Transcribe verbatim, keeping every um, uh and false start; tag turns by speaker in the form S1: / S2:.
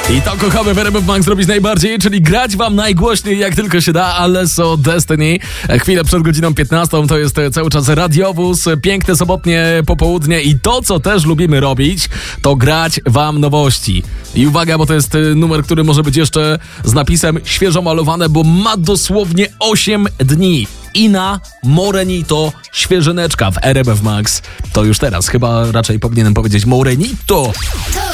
S1: I to kochamy w R M F Max robić najbardziej, czyli grać wam najgłośniej jak tylko się da, ale so Destiny. Chwilę przed godziną piętnastą to jest cały czas radiowóz, piękne sobotnie popołudnie i to, co też lubimy robić, to grać wam nowości. I uwaga, bo to jest numer, który może być jeszcze z napisem świeżo malowane, bo ma dosłownie osiem dni. Ina Morenito Świeżyneczka w R M F Max. To już teraz, chyba raczej powinienem powiedzieć Morenito.